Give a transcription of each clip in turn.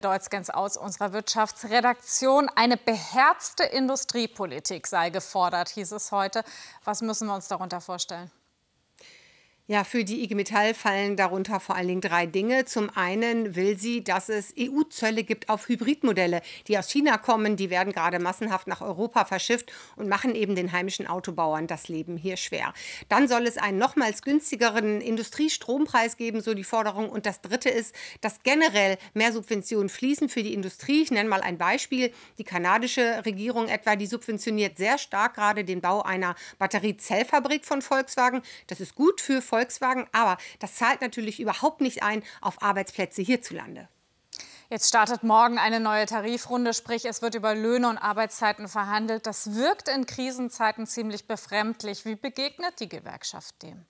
Deutschgens aus unserer Wirtschaftsredaktion. Eine beherzte Industriepolitik sei gefordert, hieß es heute. Was müssen wir uns darunter vorstellen? Ja, für die IG Metall fallen darunter vor allen Dingen 3 Dinge. Zum einen will sie, dass es EU-Zölle gibt auf Hybridmodelle, die aus China kommen. Die werden gerade massenhaft nach Europa verschifft und machen eben den heimischen Autobauern das Leben hier schwer. Dann soll es einen nochmals günstigeren Industriestrompreis geben, so die Forderung. Und das Dritte ist, dass generell mehr Subventionen fließen für die Industrie. Ich nenne mal ein Beispiel. Die kanadische Regierung etwa, die subventioniert sehr stark gerade den Bau einer Batteriezellfabrik von Volkswagen. Das ist gut für Volkswagen, aber das zahlt natürlich überhaupt nicht ein auf Arbeitsplätze hierzulande. Jetzt startet morgen eine neue Tarifrunde, sprich es wird über Löhne und Arbeitszeiten verhandelt. Das wirkt in Krisenzeiten ziemlich befremdlich. Wie begegnet die Gewerkschaft dem?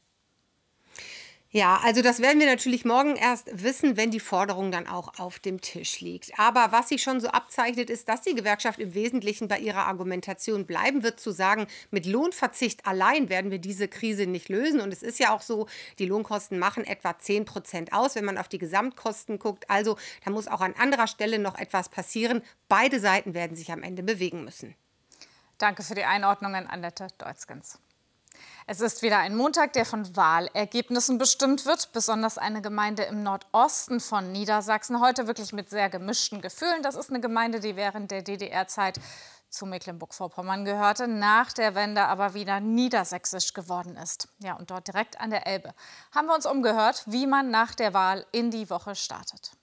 Ja, also das werden wir natürlich morgen erst wissen, wenn die Forderung dann auch auf dem Tisch liegt. Aber was sich schon so abzeichnet, ist, dass die Gewerkschaft im Wesentlichen bei ihrer Argumentation bleiben wird, zu sagen, mit Lohnverzicht allein werden wir diese Krise nicht lösen. Und es ist ja auch so, die Lohnkosten machen etwa 10% aus, wenn man auf die Gesamtkosten guckt. Also da muss auch an anderer Stelle noch etwas passieren. Beide Seiten werden sich am Ende bewegen müssen. Danke für die Einordnungen, Annette Deutschgens. Es ist wieder ein Montag, der von Wahlergebnissen bestimmt wird. Besonders eine Gemeinde im Nordosten von Niedersachsen. Heute wirklich mit sehr gemischten Gefühlen. Das ist eine Gemeinde, die während der DDR-Zeit zu Mecklenburg-Vorpommern gehörte, nach der Wende aber wieder niedersächsisch geworden ist. Ja, und dort direkt an der Elbe haben wir uns umgehört, wie man nach der Wahl in die Woche startet.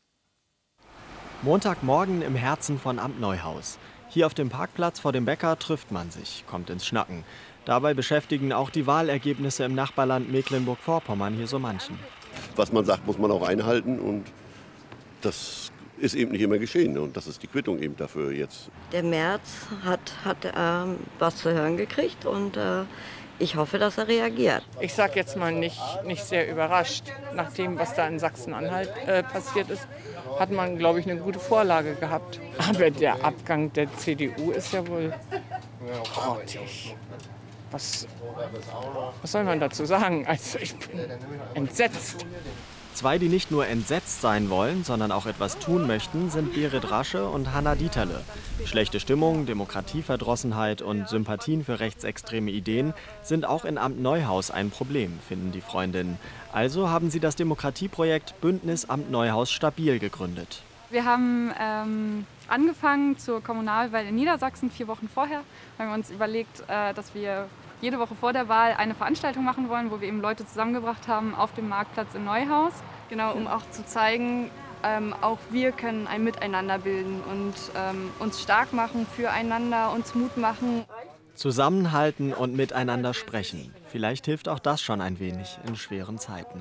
Montagmorgen im Herzen von Amt Neuhaus. Hier auf dem Parkplatz vor dem Bäcker trifft man sich, kommt ins Schnacken. Dabei beschäftigen auch die Wahlergebnisse im Nachbarland Mecklenburg-Vorpommern hier so manchen. Was man sagt, muss man auch einhalten und das ist eben nicht immer geschehen und das ist die Quittung eben dafür jetzt. Der Merz hat was zu hören gekriegt und ich hoffe, dass er reagiert. Ich sage jetzt mal nicht sehr überrascht. Nach dem, was da in Sachsen-Anhalt passiert ist, hat man, glaube ich, eine gute Vorlage gehabt. Aber der Abgang der CDU ist ja wohl grottig. Was soll man dazu sagen? Also ich bin entsetzt. 2, die nicht nur entsetzt sein wollen, sondern auch etwas tun möchten, sind Berit Rasche und Hanna Dieterle. Schlechte Stimmung, Demokratieverdrossenheit und Sympathien für rechtsextreme Ideen sind auch in Amt Neuhaus ein Problem, finden die Freundinnen. Also haben sie das Demokratieprojekt Bündnis Amt Neuhaus stabil gegründet. Wir haben angefangen zur Kommunalwahl in Niedersachsen 4 Wochen vorher. Haben wir uns überlegt, dass wir jede Woche vor der Wahl eine Veranstaltung machen wollen, wo wir eben Leute zusammengebracht haben auf dem Marktplatz in Neuhaus. Genau, um auch zu zeigen, auch wir können ein Miteinander bilden und uns stark machen füreinander, uns Mut machen. Zusammenhalten und miteinander sprechen. Vielleicht hilft auch das schon ein wenig in schweren Zeiten.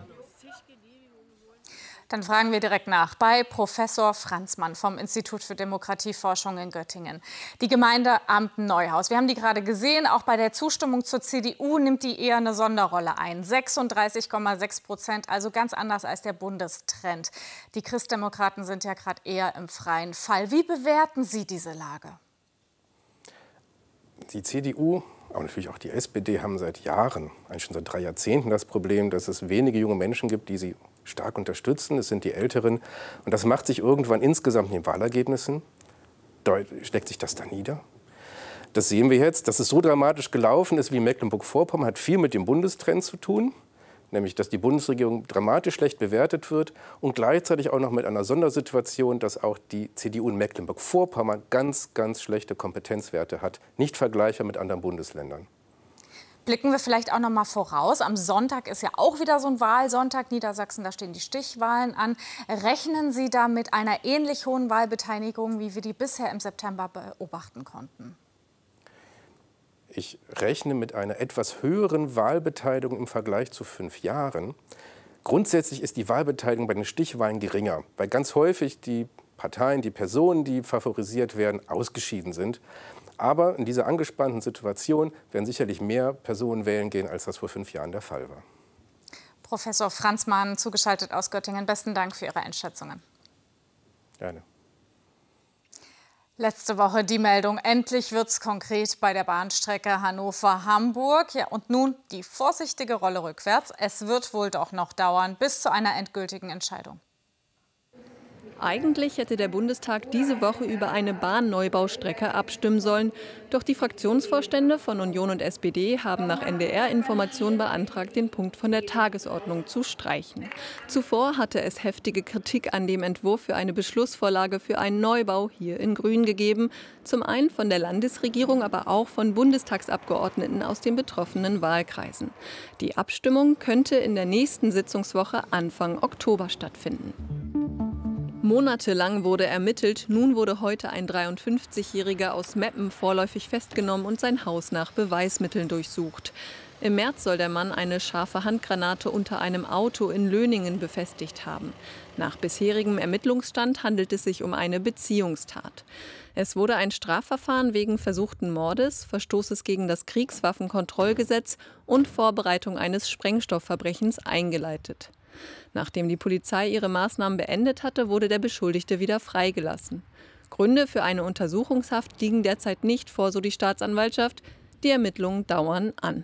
Dann fragen wir direkt nach bei Professor Franzmann vom Institut für Demokratieforschung in Göttingen. Die Gemeinde Amt Neuhaus, wir haben die gerade gesehen, auch bei der Zustimmung zur CDU nimmt die eher eine Sonderrolle ein. 36,6%, also ganz anders als der Bundestrend. Die Christdemokraten sind ja gerade eher im freien Fall. Wie bewerten Sie diese Lage? Die CDU, aber natürlich auch die SPD, haben seit Jahren, eigentlich schon seit 3 Jahrzehnten, das Problem, dass es wenige junge Menschen gibt, die sie stark unterstützen. Es sind die Älteren. Und das macht sich irgendwann insgesamt in den Wahlergebnissen. Schlägt sich das da nieder? Das sehen wir jetzt. Dass es so dramatisch gelaufen ist wie Mecklenburg-Vorpommern, hat viel mit dem Bundestrend zu tun. Nämlich, dass die Bundesregierung dramatisch schlecht bewertet wird und gleichzeitig auch noch mit einer Sondersituation, dass auch die CDU in Mecklenburg-Vorpommern ganz, ganz schlechte Kompetenzwerte hat. Nicht vergleichbar mit anderen Bundesländern. Blicken wir vielleicht auch noch mal voraus. Am Sonntag ist ja auch wieder so ein Wahlsonntag. Niedersachsen, da stehen die Stichwahlen an. Rechnen Sie da mit einer ähnlich hohen Wahlbeteiligung, wie wir die bisher im September beobachten konnten? Ich rechne mit einer etwas höheren Wahlbeteiligung im Vergleich zu 5 Jahren. Grundsätzlich ist die Wahlbeteiligung bei den Stichwahlen geringer, weil ganz häufig die Parteien, die Personen, die favorisiert werden, ausgeschieden sind. Aber in dieser angespannten Situation werden sicherlich mehr Personen wählen gehen, als das vor 5 Jahren der Fall war. Professor Franzmann, zugeschaltet aus Göttingen, besten Dank für Ihre Einschätzungen. Gerne. Letzte Woche die Meldung, endlich wird's konkret bei der Bahnstrecke Hannover-Hamburg. Ja, und nun die vorsichtige Rolle rückwärts. Es wird wohl doch noch dauern bis zu einer endgültigen Entscheidung. Eigentlich hätte der Bundestag diese Woche über eine Bahnneubau-Strecke abstimmen sollen. Doch die Fraktionsvorstände von Union und SPD haben nach NDR-Informationen beantragt, den Punkt von der Tagesordnung zu streichen. Zuvor hatte es heftige Kritik an dem Entwurf für eine Beschlussvorlage für einen Neubau hier in Grün gegeben. Zum einen von der Landesregierung, aber auch von Bundestagsabgeordneten aus den betroffenen Wahlkreisen. Die Abstimmung könnte in der nächsten Sitzungswoche Anfang Oktober stattfinden. Monatelang wurde ermittelt. Nun wurde heute ein 53-Jähriger aus Meppen vorläufig festgenommen und sein Haus nach Beweismitteln durchsucht. Im März soll der Mann eine scharfe Handgranate unter einem Auto in Löningen befestigt haben. Nach bisherigem Ermittlungsstand handelt es sich um eine Beziehungstat. Es wurde ein Strafverfahren wegen versuchten Mordes, Verstoßes gegen das Kriegswaffenkontrollgesetz und Vorbereitung eines Sprengstoffverbrechens eingeleitet. Nachdem die Polizei ihre Maßnahmen beendet hatte, wurde der Beschuldigte wieder freigelassen. Gründe für eine Untersuchungshaft liegen derzeit nicht vor, so die Staatsanwaltschaft. Die Ermittlungen dauern an.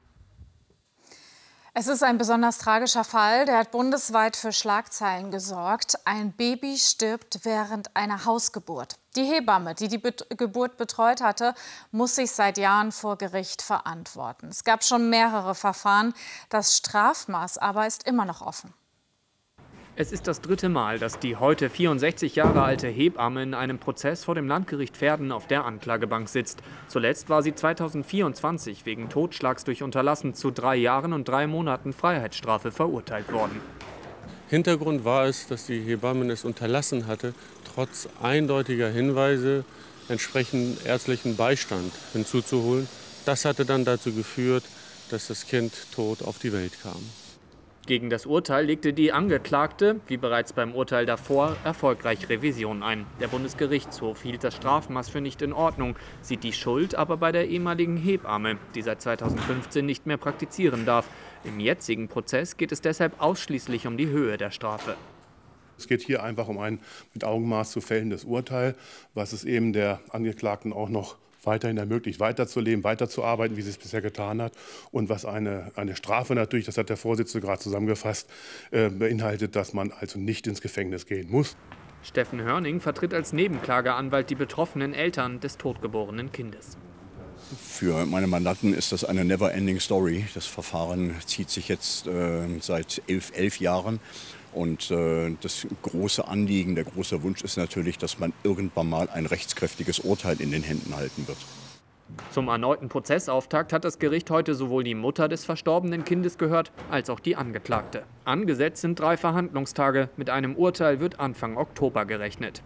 Es ist ein besonders tragischer Fall, der hat bundesweit für Schlagzeilen gesorgt. Ein Baby stirbt während einer Hausgeburt. Die Hebamme, die die Geburt betreut hatte, muss sich seit Jahren vor Gericht verantworten. Es gab schon mehrere Verfahren, das Strafmaß aber ist immer noch offen. Es ist das 3. Mal, dass die heute 64 Jahre alte Hebamme in einem Prozess vor dem Landgericht Verden auf der Anklagebank sitzt. Zuletzt war sie 2024 wegen Totschlags durch Unterlassen zu 3 Jahren und 3 Monaten Freiheitsstrafe verurteilt worden. Hintergrund war es, dass die Hebamme es unterlassen hatte, trotz eindeutiger Hinweise entsprechend ärztlichen Beistand hinzuzuholen. Das hatte dann dazu geführt, dass das Kind tot auf die Welt kam. Gegen das Urteil legte die Angeklagte, wie bereits beim Urteil davor, erfolgreich Revision ein. Der Bundesgerichtshof hielt das Strafmaß für nicht in Ordnung, sieht die Schuld aber bei der ehemaligen Hebamme, die seit 2015 nicht mehr praktizieren darf. Im jetzigen Prozess geht es deshalb ausschließlich um die Höhe der Strafe. Es geht hier einfach um ein mit Augenmaß zu fällendes Urteil, was es eben der Angeklagten auch noch weiterhin ermöglicht, weiterzuleben, weiterzuarbeiten, wie sie es bisher getan hat. Und was eine Strafe natürlich, das hat der Vorsitzende gerade zusammengefasst, beinhaltet, dass man also nicht ins Gefängnis gehen muss. Steffen Hörning vertritt als Nebenklageanwalt die betroffenen Eltern des totgeborenen Kindes. Für meine Mandanten ist das eine never-ending Story. Das Verfahren zieht sich jetzt seit 11 Jahren. Und das große Anliegen, der große Wunsch ist natürlich, dass man irgendwann mal ein rechtskräftiges Urteil in den Händen halten wird. Zum erneuten Prozessauftakt hat das Gericht heute sowohl die Mutter des verstorbenen Kindes gehört, als auch die Angeklagte. Angesetzt sind 3 Verhandlungstage. Mit einem Urteil wird Anfang Oktober gerechnet.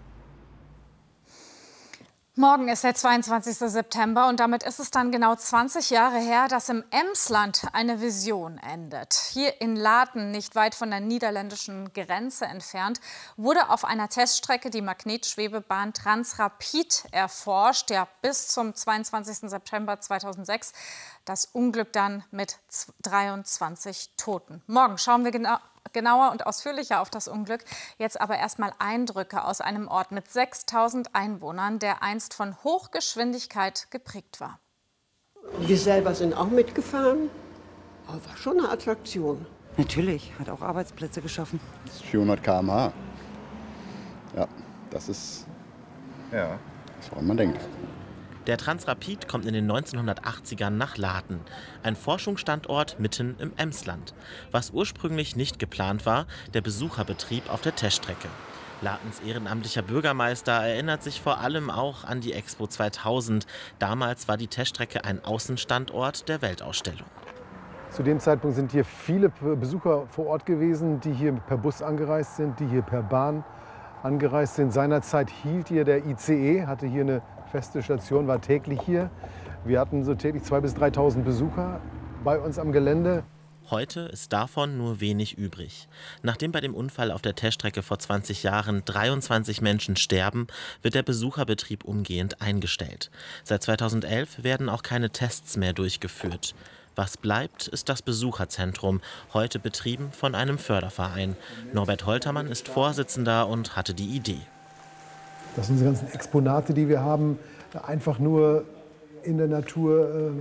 Morgen ist der 22. September und damit ist es dann genau 20 Jahre her, dass im Emsland eine Vision endet. Hier in Laten, nicht weit von der niederländischen Grenze entfernt, wurde auf einer Teststrecke die Magnetschwebebahn Transrapid erforscht. Ja, bis zum 22. September 2006. Das Unglück dann mit 23 Toten. Morgen schauen wir genauer und ausführlicher auf das Unglück. Jetzt aber erstmal Eindrücke aus einem Ort mit 6.000 Einwohnern, der einst von Hochgeschwindigkeit geprägt war. Wir selber sind auch mitgefahren. Aber war schon eine Attraktion. Natürlich, hat auch Arbeitsplätze geschaffen. 400 km/h. Ja, das ist das, was man denkt. Der Transrapid kommt in den 1980ern nach Laten, ein Forschungsstandort mitten im Emsland. Was ursprünglich nicht geplant war, der Besucherbetrieb auf der Teststrecke. Latens ehrenamtlicher Bürgermeister erinnert sich vor allem auch an die Expo 2000. Damals war die Teststrecke ein Außenstandort der Weltausstellung. Zu dem Zeitpunkt sind hier viele Besucher vor Ort gewesen, die hier per Bus angereist sind, die hier per Bahn angereist sind. Seinerzeit hielt hier der ICE, hatte hier eine feste Station, war täglich hier. Wir hatten so täglich 2.000 bis 3.000 Besucher bei uns am Gelände. Heute ist davon nur wenig übrig. Nachdem bei dem Unfall auf der Teststrecke vor 20 Jahren 23 Menschen sterben, wird der Besucherbetrieb umgehend eingestellt. Seit 2011 werden auch keine Tests mehr durchgeführt. Was bleibt, ist das Besucherzentrum, heute betrieben von einem Förderverein. Norbert Holtermann ist Vorsitzender und hatte die Idee. Das sind unsere ganzen Exponate, die wir haben, einfach nur in der Natur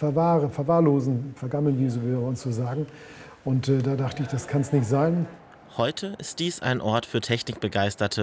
verwahrlosen, vergammeln, wie wir uns so sagen. Und da dachte ich, das kann es nicht sein. Heute ist dies ein Ort für technikbegeisterte